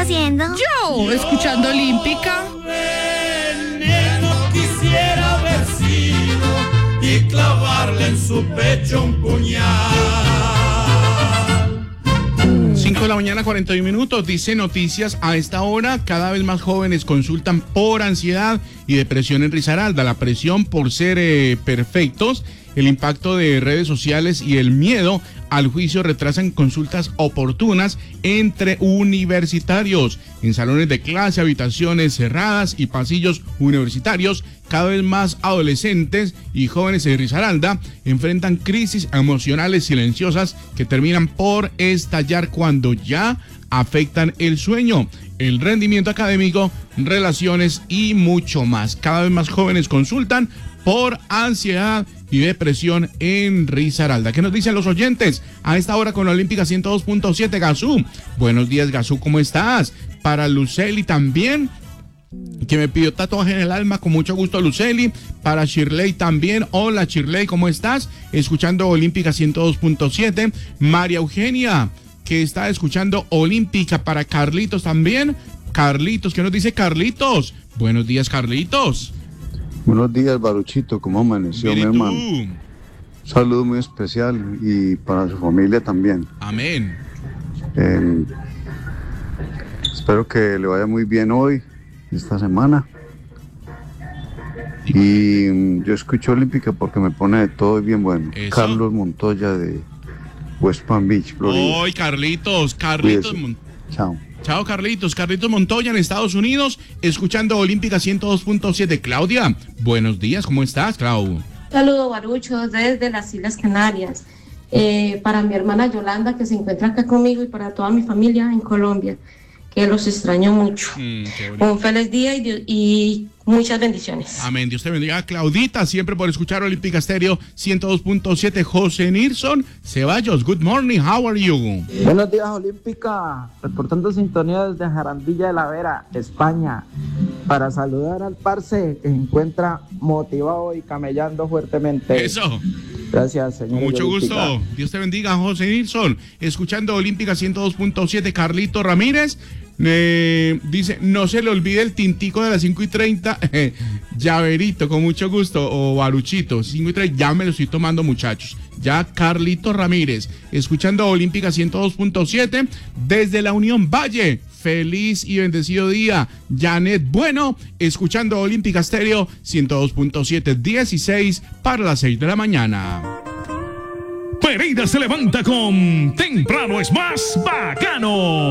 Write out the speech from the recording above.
haciendo? Yo, escuchando Olímpica. No quisiera haber sido y clavarle en su pecho un puñal. 5 de la mañana, 41 minutos, dice Noticias. A esta hora, cada vez más jóvenes consultan por ansiedad y depresión en Risaralda. La presión por ser perfectos, el impacto de redes sociales y el miedo al juicio retrasan consultas oportunas entre universitarios. En salones de clase, habitaciones cerradas y pasillos universitarios, cada vez más adolescentes y jóvenes de Risaralda enfrentan crisis emocionales silenciosas que terminan por estallar cuando ya afectan el sueño, el rendimiento académico, relaciones y mucho más. Cada vez más jóvenes consultan por ansiedad y depresión en Risaralda. ¿Qué nos dicen los oyentes a esta hora con Olímpica 102.7? Gazú, buenos días, Gazú, ¿cómo estás? Para Luceli también, que me pidió tatuaje en el alma, con mucho gusto, Luceli. Para Shirley también, hola Shirley, ¿cómo estás? Escuchando Olímpica 102.7. María Eugenia, que está escuchando Olímpica. Para Carlitos también. Carlitos, ¿qué nos dice Carlitos? Buenos días, Carlitos. Buenos días, Baruchito, ¿cómo amaneció, mi hermano? Un saludo muy especial y para su familia también. Amén. Espero que le vaya muy bien hoy, esta semana. Y yo escucho Olímpica porque me pone de todo y bien bueno. ¿Eso? Carlos Montoya de West Palm Beach, Florida. Hoy, Carlitos. Chao. Chao, Carlitos. Carlitos Montoya en Estados Unidos, escuchando Olímpica 102.7. Claudia, buenos días, ¿cómo estás, Clau? Saludo, Barucho, desde las Islas Canarias. Para mi hermana Yolanda, que se encuentra acá conmigo, y para toda mi familia en Colombia, que los extraño mucho. Un feliz día y muchas bendiciones. Amén. Dios te bendiga, Claudita, siempre por escuchar Olímpica Estéreo 102.7. José Nilsson Ceballos, good morning, how are you? Buenos días, Olímpica, reportando sintonía desde Jarandilla de la Vera, España, para saludar al parce que se encuentra motivado y camellando fuertemente. Eso. Gracias, señor. Con mucho gusto. Dios te bendiga, José Nilsson. Escuchando Olímpica 102.7. Carlito Ramírez dice, no se le olvide el tintico de las 5:30. Llaverito, con mucho gusto. O Baruchito, 5:30. Ya me lo estoy tomando, muchachos. Ya, Carlito Ramírez. Escuchando Olímpica 102.7. Desde la Unión Valle. Feliz y bendecido día, Janet Bueno, escuchando Olímpica Estéreo 102.7, 16 para las 6 de la mañana. Pereira se levanta con Temprano es más bacano.